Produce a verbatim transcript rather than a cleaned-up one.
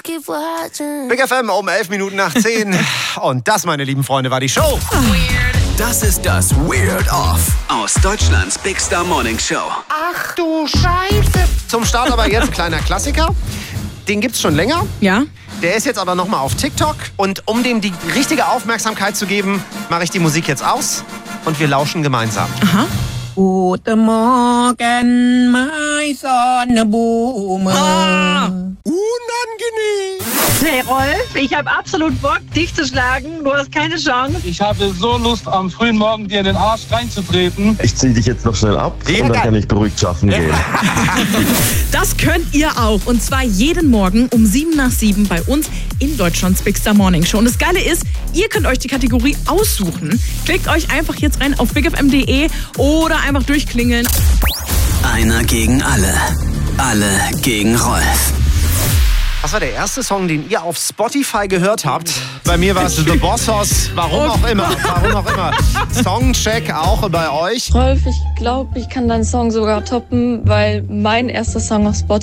Big F M um elf Minuten nach zehn. Und das, meine lieben Freunde, war die Show. Das ist das Weird Off aus Deutschlands Big Star Morning Show. Ach du Scheiße. Zum Start aber jetzt ein kleiner Klassiker. Den gibt's schon länger. Ja. Der ist jetzt aber nochmal auf TikTok. Und um dem die richtige Aufmerksamkeit zu geben, mache ich die Musik jetzt aus und wir lauschen gemeinsam. Aha. Guten Morgen, mein Sonnenblume. Ah. Unangenehm. Hey Rolf, ich habe absolut Bock, dich zu schlagen. Du hast keine Chance. Ich habe so Lust, am frühen Morgen dir in den Arsch reinzutreten. Ich ziehe dich jetzt noch schnell ab Ja, und dann geil. kann ich beruhigt schaffen gehen. Das könnt ihr auch. Und zwar jeden Morgen um sieben nach sieben bei uns in Deutschlands Big Star Morning Show. Und das Geile ist, ihr könnt euch die Kategorie aussuchen. Klickt euch einfach jetzt rein auf big f m punkt d e oder einfach durchklingeln. Einer gegen alle. Alle gegen Rolf. Was war der erste Song, den ihr auf Spotify gehört habt? Bei mir war es The Boss Hoss. Warum auch immer. Warum auch immer. Songcheck auch bei euch. Rolf, ich glaube, ich kann deinen Song sogar toppen, weil mein erster Song auf Spotify